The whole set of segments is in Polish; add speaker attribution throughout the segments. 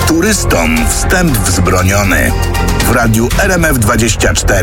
Speaker 1: Turystom wstęp wzbroniony. W radiu RMF24.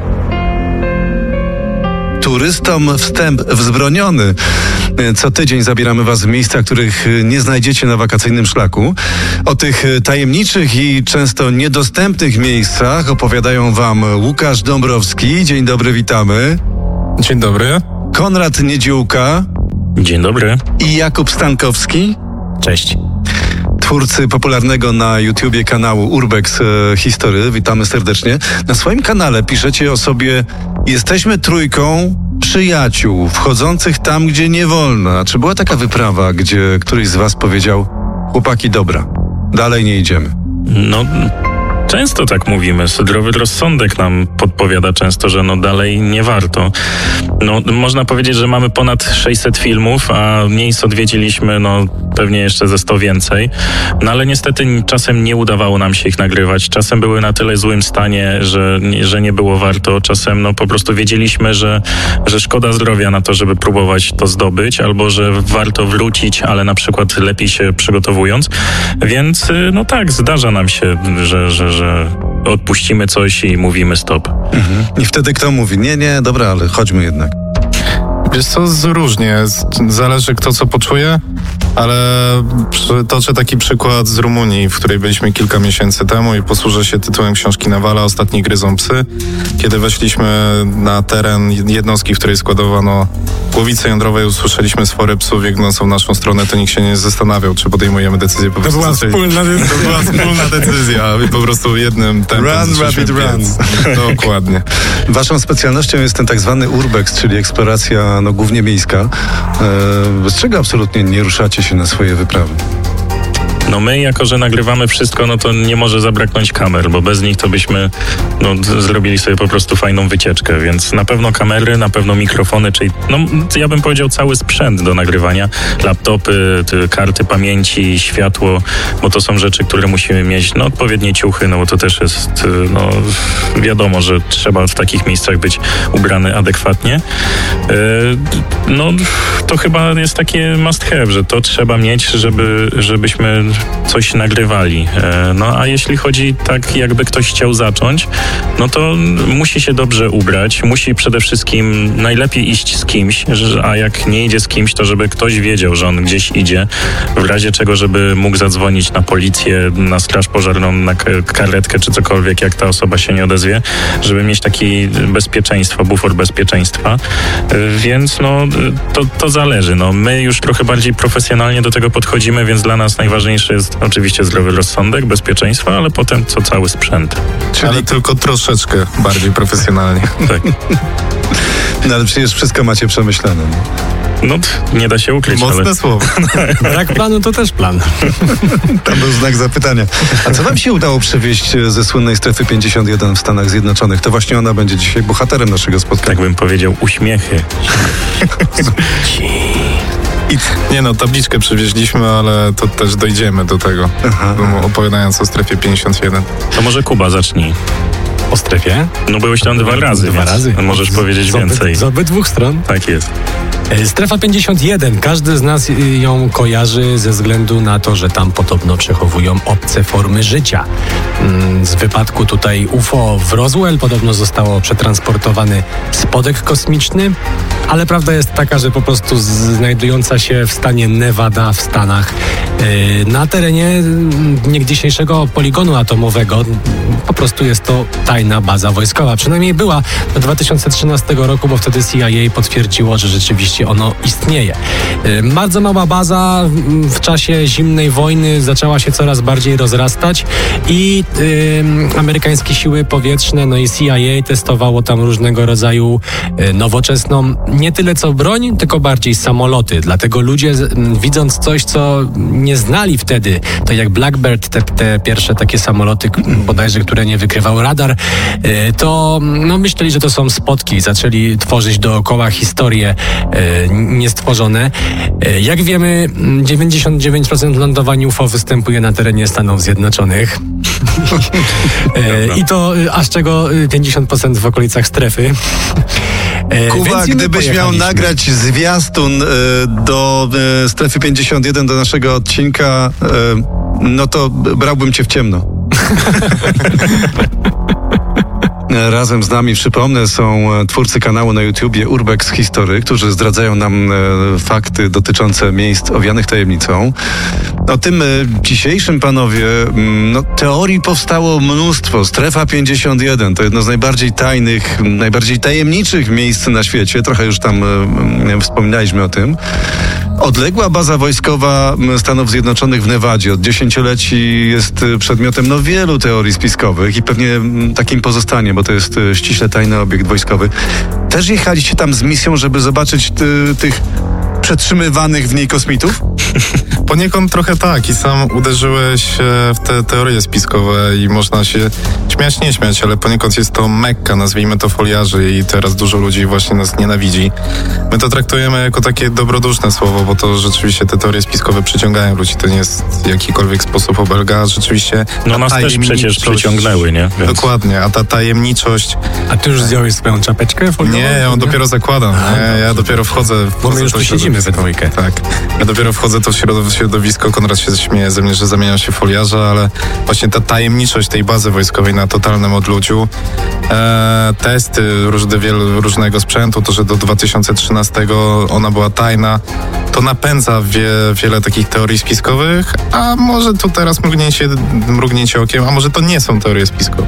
Speaker 2: Turystom wstęp wzbroniony. Co tydzień zabieramy was w miejsca, których nie znajdziecie na wakacyjnym szlaku. O tych tajemniczych i często niedostępnych miejscach opowiadają wam Łukasz Dąbrowski. Dzień dobry, witamy.
Speaker 3: Dzień dobry.
Speaker 2: Konrad Niedziółka.
Speaker 4: Dzień dobry.
Speaker 2: I Jakub Stankowski.
Speaker 3: Cześć.
Speaker 2: Twórcy popularnego na YouTubie kanału Urbex History. Witamy serdecznie. Na swoim kanale piszecie o sobie: jesteśmy trójką przyjaciół wchodzących tam, gdzie nie wolno. A czy była taka wyprawa, gdzie któryś z was powiedział: chłopaki, dobra, dalej nie idziemy?
Speaker 4: No, często tak mówimy. Zdrowy rozsądek nam podpowiada często, że dalej nie warto. Można powiedzieć, że mamy ponad 600 filmów, a miejsc odwiedziliśmy pewnie jeszcze ze 100 więcej. Ale niestety czasem nie udawało nam się ich nagrywać. Czasem były na tyle złym stanie, że nie było warto. Czasem po prostu wiedzieliśmy, że szkoda zdrowia na to, żeby próbować to zdobyć, albo że warto wrócić, ale na przykład lepiej się przygotowując. Więc tak, zdarza nam się, że odpuścimy coś i mówimy stop.
Speaker 2: I wtedy kto mówi: nie, dobra, ale chodźmy jednak?
Speaker 3: Wiesz co, różnie. Zależy kto co poczuje, ale przytoczę taki przykład z Rumunii, w której byliśmy kilka miesięcy temu i posłużę się tytułem książki Nawala Ostatni gryzą psy. Kiedy weszliśmy na teren jednostki, w której składowano głowice jądrowe i usłyszeliśmy sfory psów biegnącą w naszą stronę, to nikt się nie zastanawiał, czy podejmujemy decyzję.
Speaker 5: To była
Speaker 3: wspólna decyzja i po prostu jednym tempem.
Speaker 2: Run, rabbit, run.
Speaker 3: Dokładnie.
Speaker 2: Waszą specjalnością jest ten tak zwany urbex, czyli eksploracja głównie miejska. Bez czego absolutnie nie ruszacie się na swoje wyprawy?
Speaker 4: My, jako że nagrywamy wszystko, to nie może zabraknąć kamer, bo bez nich to byśmy zrobili sobie po prostu fajną wycieczkę, więc na pewno kamery, na pewno mikrofony, czyli ja bym powiedział cały sprzęt do nagrywania, laptopy, karty pamięci, światło, bo to są rzeczy, które musimy mieć, odpowiednie ciuchy, bo to też jest, wiadomo, że trzeba w takich miejscach być ubrany adekwatnie. To chyba jest takie must have, że to trzeba mieć, żebyśmy coś nagrywali. A jeśli chodzi tak, jakby ktoś chciał zacząć, to musi się dobrze ubrać, musi przede wszystkim najlepiej iść z kimś, a jak nie idzie z kimś, to żeby ktoś wiedział, że on gdzieś idzie, w razie czego, żeby mógł zadzwonić na policję, na straż pożarną, na karetkę czy cokolwiek, jak ta osoba się nie odezwie, żeby mieć taki bezpieczeństwo, bufor bezpieczeństwa. Więc to zależy. My już trochę bardziej profesjonalnie do tego podchodzimy, więc dla nas najważniejsze jest oczywiście zdrowy rozsądek, bezpieczeństwo, ale potem cały sprzęt.
Speaker 3: Ale tylko troszeczkę bardziej profesjonalnie.
Speaker 4: Tak.
Speaker 2: Ale przecież wszystko macie przemyślane.
Speaker 4: Nie da się ukryć.
Speaker 3: Mocne słowo.
Speaker 5: Brak planu to też plan.
Speaker 2: Tam był znak zapytania. A co wam się udało przywieźć ze słynnej strefy 51 w Stanach Zjednoczonych? To właśnie ona będzie dzisiaj bohaterem naszego spotkania.
Speaker 4: Tak bym powiedział, uśmiechy.
Speaker 3: Tabliczkę przywieźliśmy, ale to też dojdziemy do tego, opowiadając o strefie 51.
Speaker 4: To może Kuba zacznij.
Speaker 5: O strefie?
Speaker 4: Byłeś tam dwa razy. Możesz powiedzieć więcej.
Speaker 5: Z obydwu stron?
Speaker 4: Tak jest.
Speaker 5: Strefa 51. Każdy z nas ją kojarzy ze względu na to, że tam podobno przechowują obce formy życia. Z wypadku tutaj UFO w Roswell podobno zostało przetransportowany spodek kosmiczny, ale prawda jest taka, że po prostu znajdująca się w stanie Nevada w Stanach, na terenie niegdysiejszego poligonu atomowego, po prostu jest to tajna baza wojskowa. Przynajmniej była do 2013 roku, bo wtedy CIA potwierdziło, że rzeczywiście ono istnieje. Bardzo mała baza w czasie zimnej wojny zaczęła się coraz bardziej rozrastać i amerykańskie siły powietrzne, i CIA testowało tam różnego rodzaju nowoczesną, nie tyle co broń, tylko bardziej samoloty. Dlatego ludzie, widząc coś, co nie znali wtedy, to jak Blackbird, te pierwsze takie samoloty, bodajże, które nie wykrywał radar, to myśleli, że to są spotki. Zaczęli tworzyć dookoła historie niestworzone. Jak wiemy, 99% lądowań UFO występuje na terenie Stanów Zjednoczonych. I to aż czego 50% w okolicach strefy.
Speaker 2: Kuba, gdybyś miał nagrać zwiastun do strefy 51, do naszego odcinka, No to brałbym cię w ciemno. Razem z nami, przypomnę, są twórcy kanału na YouTubie Urbex History, którzy zdradzają nam fakty dotyczące miejsc owianych tajemnicą. O tym dzisiejszym, panowie, teorii powstało mnóstwo. Strefa 51 to jedno z najbardziej tajnych, najbardziej tajemniczych miejsc na świecie. Trochę już tam wspominaliśmy o tym. Odległa baza wojskowa Stanów Zjednoczonych w Nevadzie od dziesięcioleci jest przedmiotem wielu teorii spiskowych i pewnie takim pozostanie, bo to jest ściśle tajny obiekt wojskowy. Też jechaliście tam z misją, żeby zobaczyć tych przetrzymywanych w niej kosmitów?
Speaker 3: Poniekąd trochę tak i sam uderzyłeś w te teorie spiskowe i można się śmiać, nie śmiać, ale poniekąd jest to Mekka, nazwijmy to foliarzy i teraz dużo ludzi właśnie nas nienawidzi. My to traktujemy jako takie dobroduszne słowo, bo to rzeczywiście te teorie spiskowe przyciągają ludzi, to nie jest w jakikolwiek sposób obelga, rzeczywiście...
Speaker 4: No nas też przecież przyciągnęły, nie? Więc...
Speaker 3: Dokładnie, a ta tajemniczość...
Speaker 5: A ty już zdjąłeś swoją czapeczkę foliową?
Speaker 3: Nie, ja ją dopiero zakładam, ja dopiero wchodzę...
Speaker 5: Bo my już tu siedzimy we dwójkę.
Speaker 3: Tak, ja dopiero wchodzę to w środowisko, Konrad się śmieje ze mnie, że zamieniam się w foliarza, ale właśnie ta tajemniczość tej bazy wojskowej na totalnym odludziu, testy różnego sprzętu, to, że do 2013 ona była tajna, to napędza wiele takich teorii spiskowych, a może tu teraz mrugnięcie okiem, a może to nie są teorie spiskowe.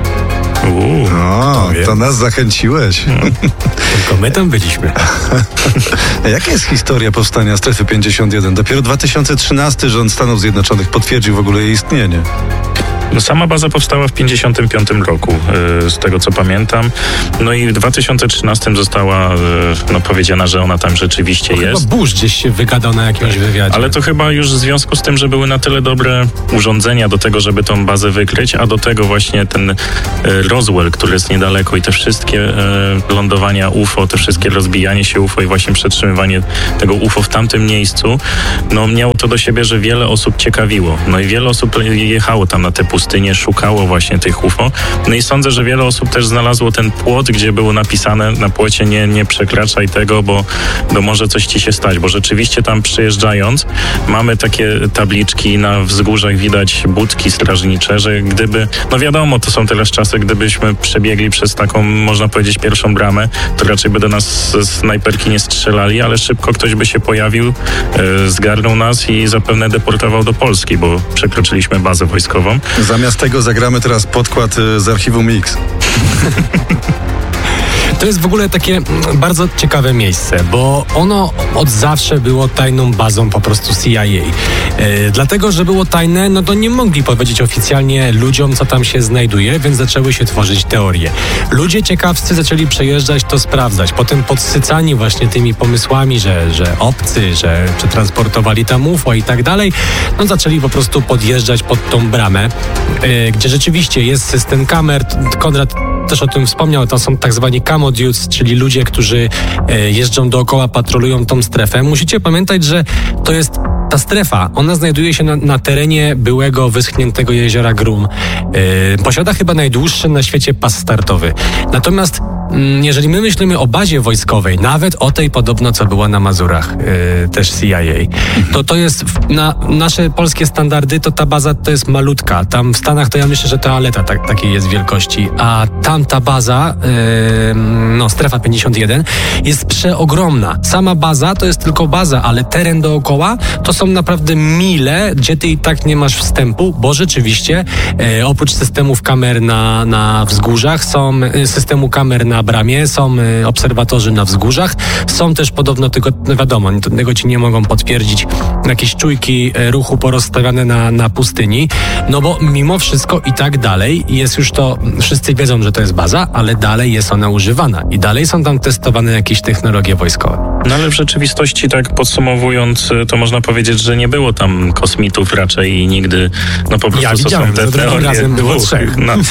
Speaker 2: To nas zachęciłeś.
Speaker 5: Tylko my tam byliśmy.
Speaker 2: Jaka jest historia powstania Strefy 51? Dopiero 2013 rząd Stanów Zjednoczonych potwierdził w ogóle jej istnienie.
Speaker 4: Sama baza powstała w 1955 roku, z tego co pamiętam. No i w 2013 została powiedziana, że ona tam rzeczywiście jest.
Speaker 5: Chyba Bush gdzieś się wygadał na jakimś wywiadzie.
Speaker 4: Ale to chyba już w związku z tym, że były na tyle dobre urządzenia do tego, żeby tą bazę wykryć, a do tego właśnie ten Roswell, który jest niedaleko i te wszystkie lądowania UFO, te wszystkie rozbijanie się UFO i właśnie przetrzymywanie tego UFO w tamtym miejscu, miało to do siebie, że wiele osób ciekawiło. No i wiele osób jechało tam na te pustynię, szukało właśnie tych UFO. No i sądzę, że wiele osób też znalazło ten płot, gdzie było napisane na płocie nie przekraczaj tego, bo może coś ci się stać, bo rzeczywiście tam przyjeżdżając mamy takie tabliczki, na wzgórzach widać budki strażnicze, że gdyby, wiadomo, to są teraz czasy, gdybyśmy przebiegli przez taką, można powiedzieć, pierwszą bramę, to raczej by do nas snajperki nie strzelali, ale szybko ktoś by się pojawił, zgarnął nas i zapewne deportował do Polski, bo przekroczyliśmy bazę wojskową.
Speaker 2: Zamiast tego zagramy teraz podkład z archiwum Mix.
Speaker 5: To jest w ogóle takie bardzo ciekawe miejsce, bo ono od zawsze było tajną bazą po prostu CIA. Dlatego, że było tajne, to nie mogli powiedzieć oficjalnie ludziom, co tam się znajduje, więc zaczęły się tworzyć teorie. Ludzie ciekawscy zaczęli przejeżdżać, to sprawdzać. Potem podsycani właśnie tymi pomysłami, że obcy, że przetransportowali tam UFO i tak dalej, zaczęli po prostu podjeżdżać pod tą bramę, gdzie rzeczywiście jest system kamer. Konrad też o tym wspomniał, to są tak zwani camo dudes, czyli ludzie, którzy jeżdżą dookoła, patrolują tą strefę. Musicie pamiętać, że to jest ta strefa, ona znajduje się na terenie byłego wyschniętego jeziora Grum. Posiada chyba najdłuższy na świecie pas startowy. Natomiast jeżeli my myślimy o bazie wojskowej, nawet o tej podobno, co była na Mazurach, też CIA, to jest na nasze polskie standardy, to ta baza to jest malutka. Tam w Stanach to ja myślę, że toaleta takiej jest wielkości, a tamta baza, Strefa 51, jest przeogromna. Sama baza to jest tylko baza, ale teren dookoła to są naprawdę mile, gdzie ty i tak nie masz wstępu, bo rzeczywiście oprócz systemów kamer na wzgórzach, są systemu kamer na bramie, są obserwatorzy na wzgórzach, są też podobno, tylko wiadomo, tego ci nie mogą potwierdzić, jakieś czujki ruchu porozstawiane na pustyni, bo mimo wszystko i tak dalej jest już to, wszyscy wiedzą, że to jest baza, ale dalej jest ona używana i dalej są tam testowane jakieś technologie wojskowe.
Speaker 4: Ale w rzeczywistości, tak podsumowując, to można powiedzieć, że nie było tam kosmitów raczej i nigdy, po prostu
Speaker 5: ja widziałem,
Speaker 4: są te teorie
Speaker 5: razem było trzech.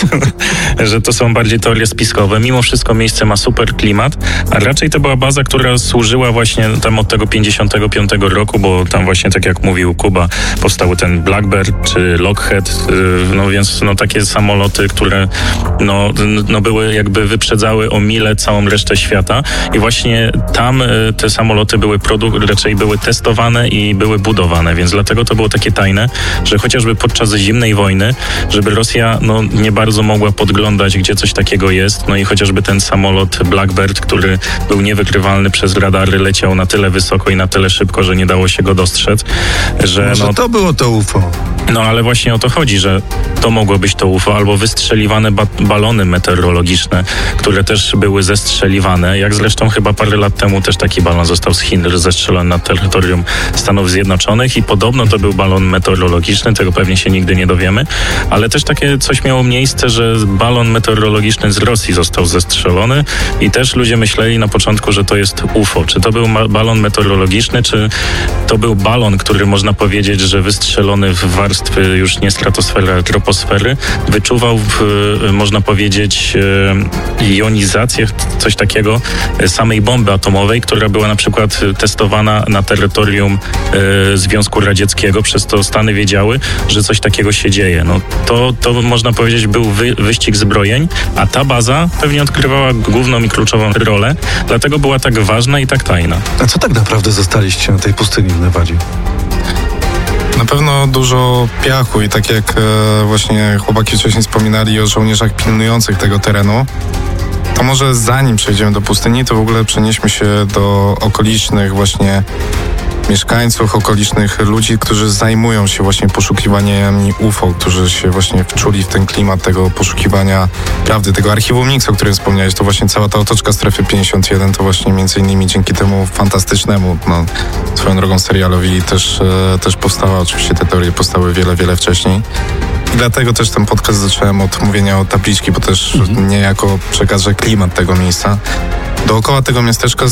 Speaker 4: Że to są bardziej teorie spiskowe. Mimo wszystko miejsce ma super klimat, a raczej to była baza, która służyła właśnie tam od tego 55 roku, bo tam właśnie, tak jak mówił Kuba, powstały ten Blackbird czy Lockheed, więc takie samoloty, które były jakby wyprzedzały o mile całą resztę świata i właśnie tam te samoloty raczej były testowane i były budowane, więc dlatego to było takie tajne, że chociażby podczas zimnej wojny, żeby Rosja nie bardzo mogła podglądać, gdzie coś takiego jest, no i chociażby ten samolot Blackbird, który był niewykrywalny przez radary, leciał na tyle wysoko i na tyle szybko, że nie dało się go dostrzec, że
Speaker 2: Może to było to UFO.
Speaker 4: No ale właśnie o to chodzi, że to mogło być to UFO, albo wystrzeliwane balony meteorologiczne, które też były zestrzeliwane, jak zresztą chyba parę lat temu też taki balon został z Chin zestrzelony na terytorium Stanów Zjednoczonych i podobno to był balon meteorologiczny, tego pewnie się nigdy nie dowiemy, ale też takie coś miało miejsce, że balon meteorologiczny z Rosji został zestrzelony i też ludzie myśleli na początku, że to jest UFO. Czy to był balon meteorologiczny, czy to był balon, który można powiedzieć, że wystrzelony w warstwy już nie stratosfery, ale troposfery, wyczuwał, można powiedzieć, jonizację, coś takiego, samej bomby atomowej, która była na przykład testowana na terytorium Związku Radzieckiego, przez to Stany wiedziały, że coś takiego się dzieje. No, to można powiedzieć był wyścig zbrojeń, a ta baza pewnie odgrywała główną i kluczową rolę, dlatego była tak ważna i tak tajna.
Speaker 2: A co tak naprawdę zostaliście na tej pustyni w Nevadzie?
Speaker 3: Na pewno dużo piachu i tak jak właśnie chłopaki wcześniej wspominali o żołnierzach pilnujących tego terenu, to może zanim przejdziemy do pustyni, to w ogóle przenieśmy się do okolicznych właśnie mieszkańców, okolicznych ludzi, którzy zajmują się właśnie poszukiwaniami UFO, którzy się właśnie wczuli w ten klimat tego poszukiwania prawdy, tego archiwum Nix, o którym wspomniałeś. To właśnie cała ta otoczka Strefy 51 to właśnie między innymi dzięki temu fantastycznemu, swoją drogą serialowi też powstała. Oczywiście te teorie powstały wiele wcześniej. I dlatego też ten podcast zacząłem od mówienia o tabliczki, bo też niejako przekażę klimat tego miejsca. Dookoła tego miasteczka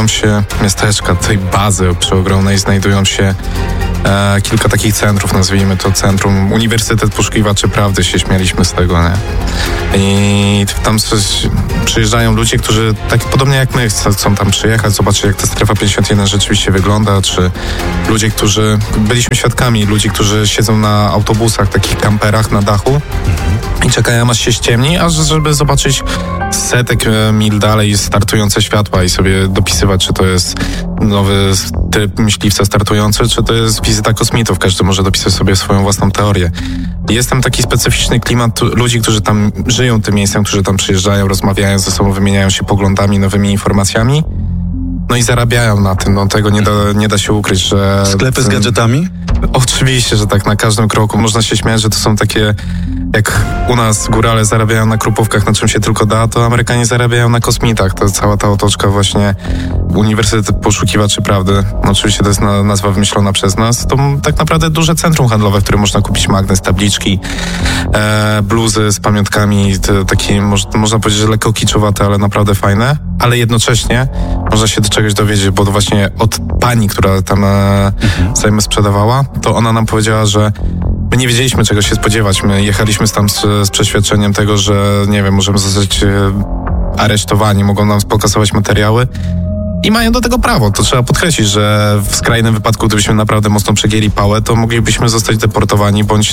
Speaker 3: tej bazy przeogromnej znajdują się kilka takich centrów, nazwijmy to centrum, Uniwersytet Poszukiwaczy Prawdy, się śmialiśmy z tego, nie? I tam przyjeżdżają ludzie, którzy tak podobnie jak my chcą tam przyjechać, zobaczyć jak ta Strefa 51 rzeczywiście wygląda, czy ludzie, którzy, byliśmy świadkami ludzi, którzy siedzą na autobusach, takich kamperach na dachu i czekają aż się ściemni, aż żeby zobaczyć setek mil dalej startujące światła i sobie dopisywać, czy to jest nowy tryb myśliwca startujący, czy to jest wizyta kosmitów. Każdy może dopisać sobie swoją własną teorię. Jest tam taki specyficzny klimat ludzi, którzy tam żyją tym miejscem, którzy tam przyjeżdżają, rozmawiają ze sobą, wymieniają się poglądami, nowymi informacjami. No i zarabiają na tym. No tego nie da się ukryć, że...
Speaker 2: Sklepy z gadżetami?
Speaker 3: Oczywiście, że tak, na każdym kroku. Można się śmiać, że to są takie, jak u nas górale zarabiają na krupówkach, na czym się tylko da, to Amerykanie zarabiają na kosmitach. To cała ta otoczka właśnie Uniwersytet Poszukiwaczy Prawdy. No, oczywiście to jest nazwa wymyślona przez nas. To tak naprawdę duże centrum handlowe, w którym można kupić magnes, tabliczki, bluzy z pamiątkami, takie można powiedzieć, że lekko kiczowate, ale naprawdę fajne. Ale jednocześnie można się do czegoś dowiedzieć, bo właśnie od pani, która tam zajmę sprzedawała, to ona nam powiedziała, że my nie wiedzieliśmy, czego się spodziewać. My jechaliśmy tam z przeświadczeniem tego, że nie wiem, możemy zostać aresztowani, mogą nam pokasować materiały i mają do tego prawo. To trzeba podkreślić, że w skrajnym wypadku, gdybyśmy naprawdę mocno przegięli pałę, to moglibyśmy zostać deportowani, bądź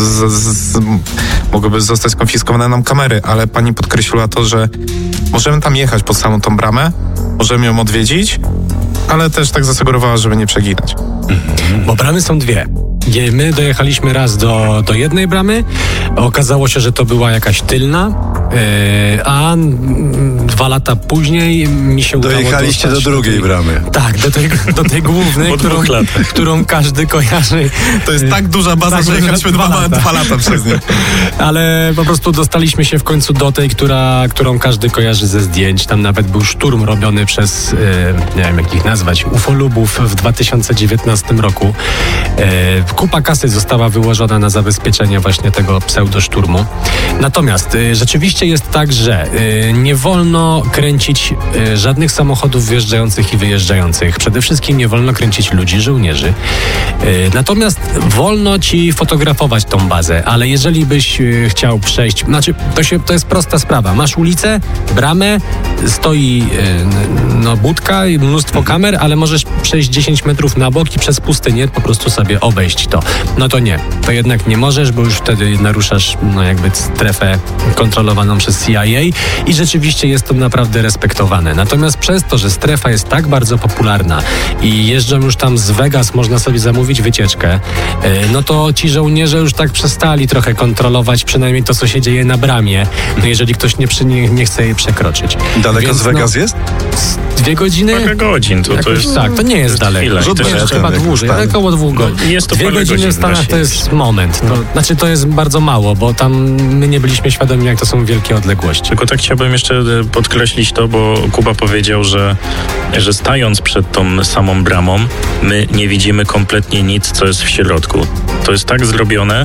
Speaker 3: mogłyby zostać skonfiskowane nam kamery, ale pani podkreśliła to, że możemy tam jechać pod samą tą bramę, możemy ją odwiedzić, ale też tak zasugerowała, żeby nie przeginać.
Speaker 5: Bo bramy są dwie. My dojechaliśmy raz do jednej bramy, okazało się, że to była jakaś tylna, a 2 lata później mi się udało
Speaker 2: Dojechaliście do drugiej bramy.
Speaker 5: Tak, do tej głównej, którą każdy kojarzy.
Speaker 3: To jest tak duża baza,
Speaker 5: tak,
Speaker 3: że jechaliśmy 2 lata przez nią.
Speaker 5: Ale po prostu dostaliśmy się w końcu do tej, którą każdy kojarzy ze zdjęć. Tam nawet był szturm robiony przez, nie wiem jak ich nazwać, ufolubów w 2019 roku. Kupa kasy została wyłożona na zabezpieczenie właśnie tego pseudoszturmu. Natomiast rzeczywiście jest tak, że nie wolno kręcić żadnych samochodów wjeżdżających i wyjeżdżających. Przede wszystkim nie wolno kręcić ludzi, żołnierzy. Natomiast wolno ci fotografować tą bazę, ale jeżeli byś chciał przejść, to jest prosta sprawa. Masz ulicę, bramę, stoi budka i mnóstwo kamer, ale możesz przejść 10 metrów na bok i przez pustynię po prostu sobie obejść to. No to nie. to jednak nie możesz, bo już wtedy naruszasz jakby strefę kontrolowaną przez CIA i rzeczywiście jest to naprawdę respektowane. Natomiast przez to, że strefa jest tak bardzo popularna i jeżdżą już tam z Vegas, można sobie zamówić wycieczkę, no to ci żołnierze już tak przestali trochę kontrolować przynajmniej to, co się dzieje na bramie, no jeżeli ktoś nie chce jej przekroczyć.
Speaker 2: Daleko
Speaker 5: Więc,
Speaker 2: z Vegas jest?
Speaker 5: 2 godziny?
Speaker 4: Parę godzin. To jest,
Speaker 5: tak, to nie jest daleko.
Speaker 4: chwila.
Speaker 5: To jest chyba dłużej, ale około 2 godzin.
Speaker 4: jest to
Speaker 5: 2
Speaker 4: parę
Speaker 5: godziny w Stanach to jest moment. Znaczy to jest bardzo mało, bo tam my nie byliśmy świadomi, jak to są wielkie odległości.
Speaker 4: Tylko tak chciałbym jeszcze podkreślić to, bo Kuba powiedział, że stając przed tą samą bramą, my nie widzimy kompletnie nic, co jest w środku. To jest tak zrobione,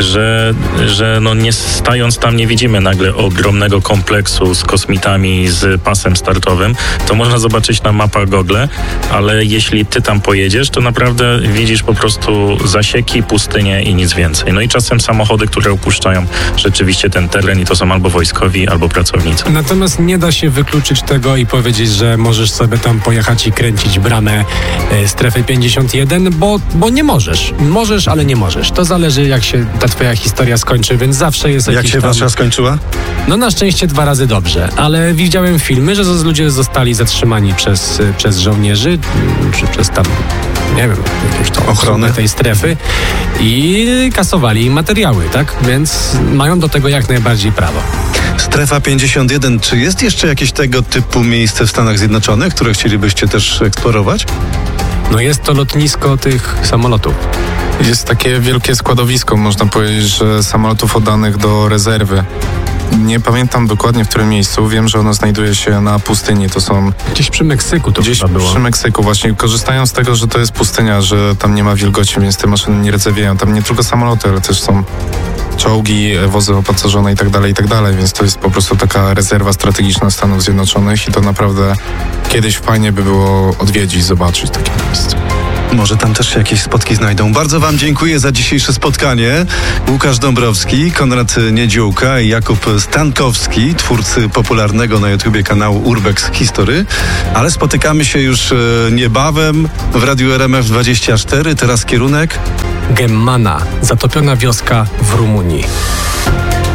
Speaker 4: że no nie stając tam nie widzimy nagle ogromnego kompleksu z kosmitami, z pasem startowym. To można zobaczyć na mapach Google, ale jeśli ty tam pojedziesz, to naprawdę widzisz po prostu zasieki, pustynię i nic więcej. No i czasem samochody, które opuszczają rzeczywiście ten teren i to są albo wojskowi, albo pracownicy.
Speaker 5: Natomiast nie da się wykluczyć tego i powiedzieć, że możesz sobie tam pojechać i kręcić bramę strefy 51, bo nie możesz. Możesz, ale nie możesz. To zależy, jak się ta twoja historia skończy, więc zawsze jest jakiś
Speaker 2: Jak się
Speaker 5: tam...
Speaker 2: wasza skończyła?
Speaker 5: No na szczęście 2 razy dobrze, ale widziałem filmy, że ludzie zostali zatrzymani przez żołnierzy, czy przez tam, nie wiem, jakąś tą ochronę tej strefy i kasowali im materiały, tak? Więc mają do tego jak najbardziej prawo.
Speaker 2: Strefa 51. Czy jest jeszcze jakieś tego typu miejsce w Stanach Zjednoczonych, które chcielibyście też eksplorować?
Speaker 5: No jest to lotnisko tych samolotów.
Speaker 3: Jest takie wielkie składowisko, można powiedzieć, że samolotów oddanych do rezerwy. Nie pamiętam dokładnie, w którym miejscu. Wiem, że ono znajduje się na pustyni. To są...
Speaker 5: Gdzieś przy Meksyku to
Speaker 3: Gdzieś
Speaker 5: chyba było.
Speaker 3: przy Meksyku właśnie. Korzystają z tego, że to jest pustynia, że tam nie ma wilgoci, więc te maszyny nie rdzewieją. Tam nie tylko samoloty, ale też są czołgi, wozy opancerzone i tak dalej, więc to jest po prostu taka rezerwa strategiczna Stanów Zjednoczonych i to naprawdę kiedyś fajnie by było odwiedzić, zobaczyć takie miejsce.
Speaker 2: Może tam też się jakieś spotki znajdą. Bardzo wam dziękuję za dzisiejsze spotkanie. Łukasz Dąbrowski, Konrad Niedziółka i Jakub Stankowski, twórcy popularnego na YouTubie kanału Urbex History. Ale spotykamy się już niebawem w Radiu RMF24. Teraz kierunek...
Speaker 5: Gemmana, zatopiona wioska w Rumunii.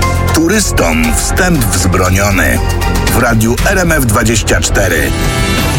Speaker 1: Turystom wstęp wzbroniony w Radiu RMF24.